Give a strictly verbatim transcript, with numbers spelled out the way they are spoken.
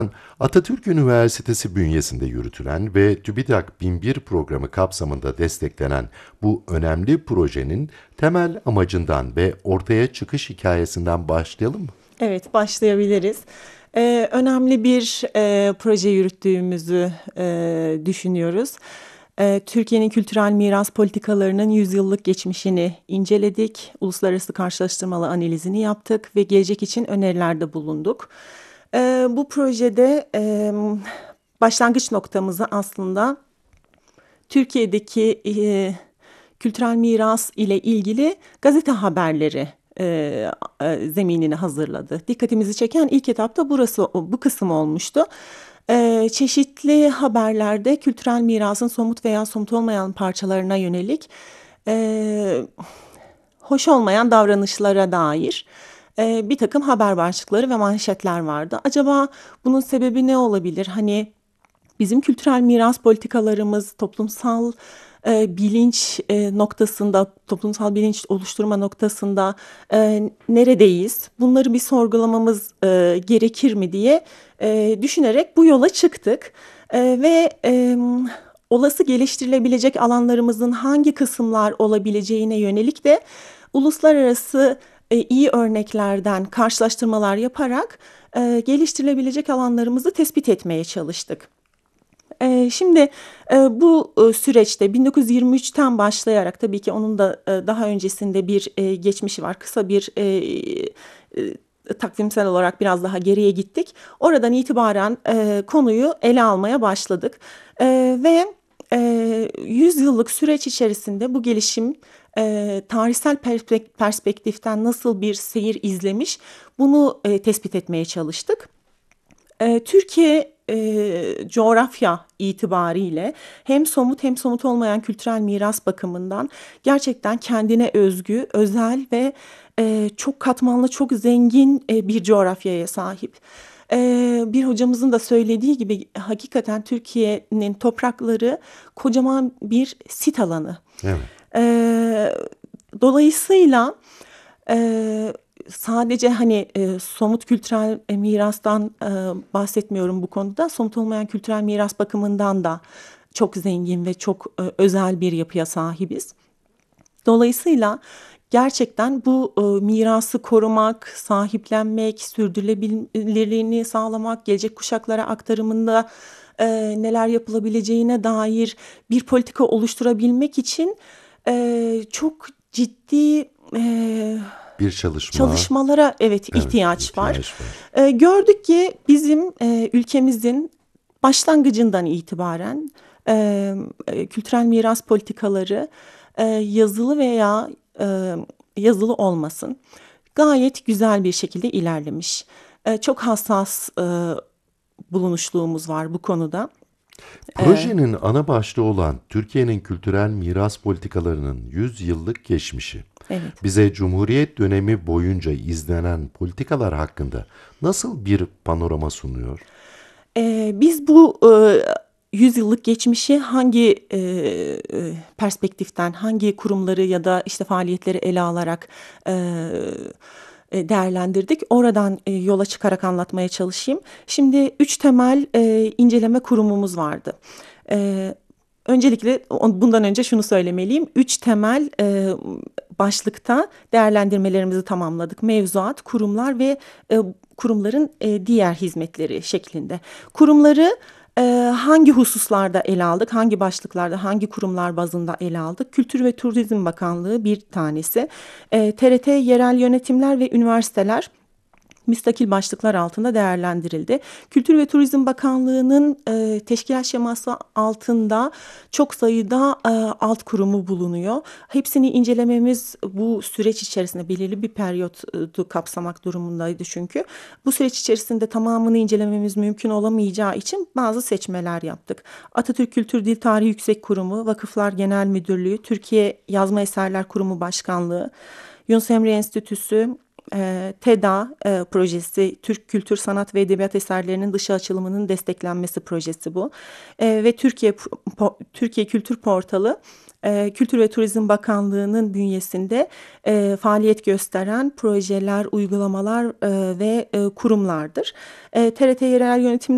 Atatürk Üniversitesi bünyesinde yürütülen ve TÜBİTAK bin bir programı kapsamında desteklenen bu önemli projenin temel amacından ve ortaya çıkış hikayesinden başlayalım mı? Evet, başlayabiliriz. Ee, önemli bir e, proje yürüttüğümüzü e, düşünüyoruz. Ee, Türkiye'nin kültürel miras politikalarının yüzyıllık geçmişini inceledik, uluslararası karşılaştırmalı analizini yaptık ve gelecek için önerilerde bulunduk. Ee, bu projede e, başlangıç noktamızı aslında Türkiye'deki e, kültürel miras ile ilgili gazete haberleri e, e, zeminini hazırladı. Dikkatimizi çeken ilk etapta burası, bu kısım olmuştu. E, çeşitli haberlerde kültürel mirasın somut veya somut olmayan parçalarına yönelik e, hoş olmayan davranışlara dair e, bir takım haber başlıkları ve manşetler vardı. Acaba bunun sebebi ne olabilir? Hani bizim kültürel miras politikalarımız toplumsal e, bilinç e, noktasında, toplumsal bilinç oluşturma noktasında e, neredeyiz? Bunları bir sorgulamamız e, gerekir mi diye e, düşünerek bu yola çıktık. E, ve e, olası geliştirilebilecek alanlarımızın hangi kısımlar olabileceğine yönelik de uluslararası e, iyi örneklerden karşılaştırmalar yaparak e, geliştirilebilecek alanlarımızı tespit etmeye çalıştık. Ee, Şimdi e, bu e, süreçte bin dokuz yüz yirmi üçten başlayarak tabii ki onun da e, daha öncesinde bir e, geçmişi var. Kısa bir e, e, takvimsel olarak biraz daha geriye gittik. Oradan itibaren e, konuyu ele almaya başladık. E, ve e, yüz yıllık süreç içerisinde bu gelişim e, tarihsel perspek- perspektiften nasıl bir seyir izlemiş bunu e, tespit etmeye çalıştık. Ee, Türkiye e, coğrafya itibariyle hem somut hem somut olmayan kültürel miras bakımından gerçekten kendine özgü, özel ve e, çok katmanlı, çok zengin e, bir coğrafyaya sahip. E, bir hocamızın da söylediği gibi hakikaten Türkiye'nin toprakları kocaman bir sit alanı. Evet. E, Dolayısıyla e, sadece hani e, somut kültürel e, mirastan e, bahsetmiyorum bu konuda. Somut olmayan kültürel miras bakımından da çok zengin ve çok e, özel bir yapıya sahibiz. Dolayısıyla gerçekten bu e, mirası korumak, sahiplenmek, sürdürülebilirliğini sağlamak, gelecek kuşaklara aktarımında e, neler yapılabileceğine dair bir politika oluşturabilmek için e, çok ciddi e, Bir çalışma, çalışmalara evet evet, ihtiyaç var. ihtiyaç var. E, gördük ki bizim e, ülkemizin başlangıcından itibaren e, e, kültürel miras politikaları e, yazılı veya e, yazılı olmasın gayet güzel bir şekilde ilerlemiş. E, çok hassas e, bulunuşluğumuz var bu konuda. E, Projenin ana başlığı olan Türkiye'nin kültürel miras politikalarının yüz yıllık geçmişi, evet. bize Cumhuriyet dönemi boyunca izlenen politikalar hakkında nasıl bir panorama sunuyor? E, biz bu e, yüzyıllık geçmişi hangi e, e, perspektiften, hangi kurumları ya da işte faaliyetleri ele alarak e, e, değerlendirdik? Oradan e, yola çıkarak anlatmaya çalışayım. Şimdi üç temel e, inceleme kurumumuz vardı. E, Öncelikle bundan önce şunu söylemeliyim. Üç temel e, başlıkta değerlendirmelerimizi tamamladık. Mevzuat, kurumlar ve e, kurumların e, diğer hizmetleri şeklinde. Kurumları e, hangi hususlarda ele aldık, hangi başlıklarda, hangi kurumlar bazında ele aldık? Kültür ve Turizm Bakanlığı bir tanesi. E, T R T, yerel yönetimler ve üniversiteler müstakil başlıklar altında değerlendirildi. Kültür ve Turizm Bakanlığı'nın e, teşkilat şeması altında çok sayıda e, alt kurumu bulunuyor. Hepsini incelememiz bu süreç içerisinde belirli bir periyodu kapsamak durumundaydı çünkü. Bu süreç içerisinde tamamını incelememiz mümkün olamayacağı için bazı seçmeler yaptık. Atatürk Kültür Dil Tarihi Yüksek Kurumu, Vakıflar Genel Müdürlüğü, Türkiye Yazma Eserler Kurumu Başkanlığı, Yunus Emre Enstitüsü, e, TEDA e, projesi, Türk Kültür Sanat ve Edebiyat eserlerinin dışa açılımının desteklenmesi projesi bu. E, ve Türkiye po, Türkiye Kültür Portalı, e, Kültür ve Turizm Bakanlığı'nın bünyesinde e, faaliyet gösteren projeler, uygulamalar e, ve e, kurumlardır. E, T R T yerel yönetimler